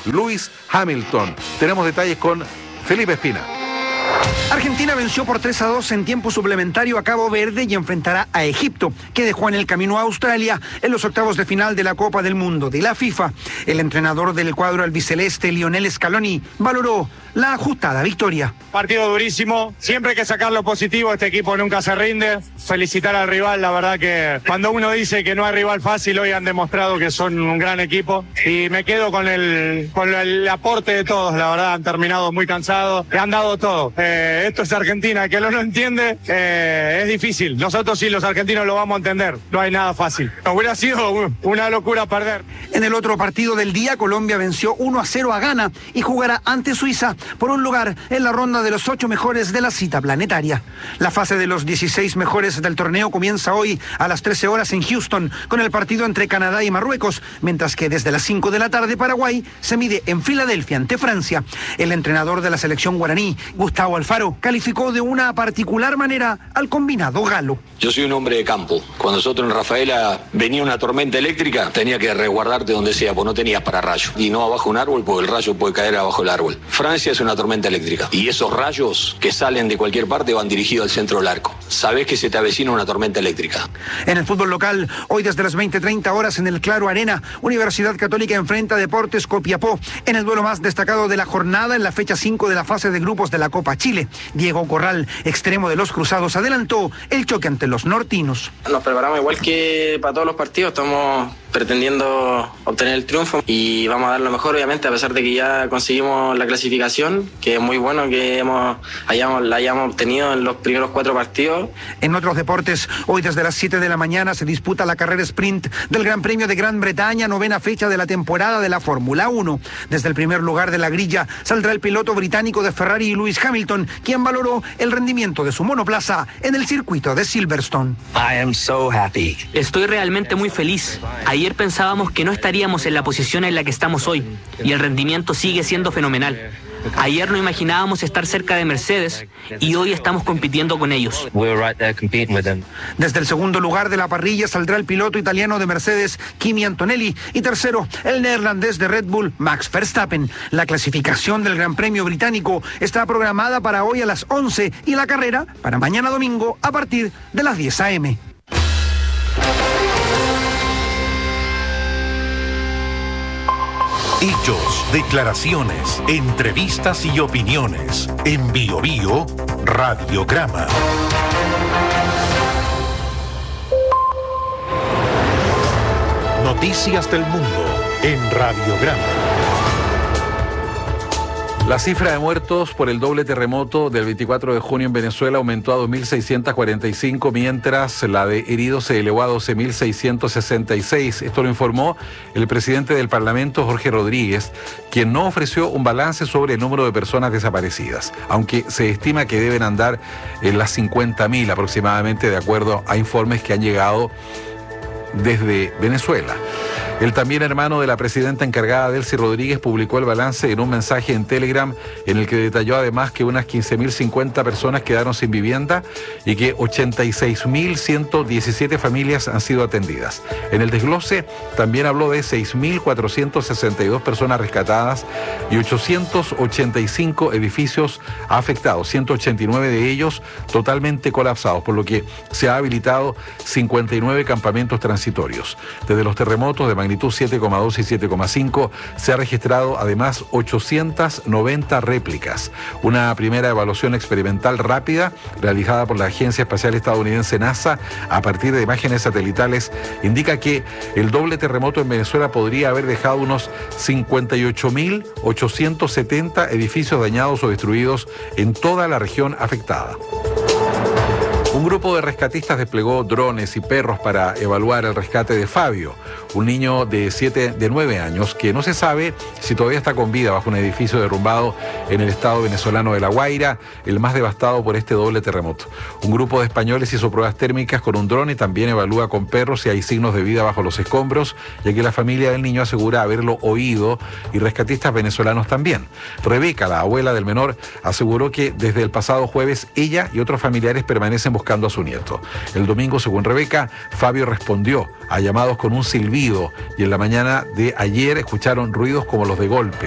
Lewis Hamilton. Tenemos detalles con Felipe Espina. Argentina venció por 3-2 en tiempo suplementario a Cabo Verde y enfrentará a Egipto, que dejó en el camino a Australia en los octavos de final de la Copa del Mundo de la FIFA. El entrenador del cuadro albiceleste, Lionel Scaloni, valoró la ajustada victoria. Partido durísimo, siempre hay que sacar lo positivo, este equipo nunca se rinde. Felicitar al rival, la verdad que cuando uno dice que no hay rival fácil, hoy han demostrado que son un gran equipo y me quedo con el aporte de todos, la verdad han terminado muy cansados, han dado todo. Esto es Argentina, que no lo entiende, es difícil. Nosotros sí, los argentinos lo vamos a entender, no hay nada fácil. Hubiera sido una locura perder. En el otro partido del día, Colombia venció 1-0 a Ghana y jugará ante Suiza por un lugar en la ronda de los 8 mejores de la cita planetaria. La fase de los 16 mejores del torneo comienza hoy a las 13 horas en Houston con el partido entre Canadá y Marruecos, mientras que desde las 5 de la tarde Paraguay se mide en Filadelfia ante Francia. El entrenador de la selección guaraní, Gustavo Alfaro, calificó de una particular manera al combinado galo. Yo soy un hombre de campo. Cuando nosotros en Rafaela venía una tormenta eléctrica, tenía que resguardarte donde sea, porque no tenías pararrayo. Y no abajo un árbol, porque el rayo puede caer abajo el árbol. Francia es una tormenta eléctrica. Y esos rayos que salen de cualquier parte van dirigidos al centro del arco. Sabés que se te avecina una tormenta eléctrica. En el fútbol local, hoy desde las 20:30 horas en el Claro Arena, Universidad Católica enfrenta a Deportes Copiapó en el duelo más destacado de la jornada en la fecha 5 de la fase de grupos de la Copa Chile. Diego Corral, extremo de los Cruzados, adelantó el choque ante los nortinos. Nos preparamos igual que para todos los partidos, estamos pretendiendo obtener el triunfo y vamos a dar lo mejor, obviamente, a pesar de que ya conseguimos la clasificación, que es muy bueno que la hayamos obtenido en los primeros 4 partidos. En otros deportes, hoy desde las 7 de la mañana se disputa la carrera sprint del Gran Premio de Gran Bretaña, 9ª fecha de la temporada de la Fórmula 1. Desde el primer lugar de la grilla saldrá el piloto británico de Ferrari, Lewis Hamilton, quien valoró el rendimiento de su monoplaza en el circuito de Silverstone. Estoy realmente muy feliz. Ayer pensábamos que no estaríamos en la posición en la que estamos hoy y el rendimiento sigue siendo fenomenal. Ayer no imaginábamos estar cerca de Mercedes y hoy estamos compitiendo con ellos. Desde el segundo lugar de la parrilla saldrá el piloto italiano de Mercedes, Kimi Antonelli, y tercero, el neerlandés de Red Bull, Max Verstappen. La clasificación del Gran Premio Británico está programada para hoy a las 11 y la carrera para mañana domingo a partir de las 10 a.m. Hechos, declaraciones, entrevistas y opiniones. En Bio Bio, Radiograma. Noticias del mundo en Radiograma. La cifra de muertos por el doble terremoto del 24 de junio en Venezuela aumentó a 2.645, mientras la de heridos se elevó a 12.666. Esto lo informó el presidente del Parlamento, Jorge Rodríguez, quien no ofreció un balance sobre el número de personas desaparecidas, aunque se estima que deben andar en las 50.000 aproximadamente, de acuerdo a informes que han llegado desde Venezuela. El también hermano de la presidenta encargada, Delcy Rodríguez, publicó el balance en un mensaje en Telegram en el que detalló además que unas 15.050 personas quedaron sin vivienda y que 86.117 familias han sido atendidas. En el desglose también habló de 6.462 personas rescatadas y 885 edificios afectados, 189 de ellos totalmente colapsados, por lo que se ha habilitado 59 campamentos transitorios. Desde los terremotos de magnitud 7,2 y 7,5 se ha registrado además 890 réplicas. Una primera evaluación experimental rápida realizada por la Agencia Espacial Estadounidense NASA a partir de imágenes satelitales indica que el doble terremoto en Venezuela podría haber dejado unos 58.870 edificios dañados o destruidos en toda la región afectada. Un grupo de rescatistas desplegó drones y perros para evaluar el rescate de Fabio, un niño de 9 años que no se sabe si todavía está con vida bajo un edificio derrumbado en el estado venezolano de La Guaira, el más devastado por este doble terremoto. Un grupo de españoles hizo pruebas térmicas con un dron y también evalúa con perros si hay signos de vida bajo los escombros, ya que la familia del niño asegura haberlo oído y rescatistas venezolanos también. Rebeca, la abuela del menor, aseguró que desde el pasado jueves ella y otros familiares permanecen buscando a su nieto. El domingo, según Rebeca, Fabio respondió a llamados con un silbido y en la mañana de ayer escucharon ruidos como los de golpe.